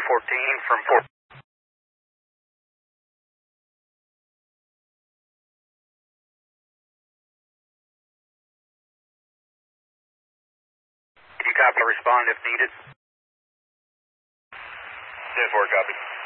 from 4. Can you copy, respond if needed? 10-4, copy.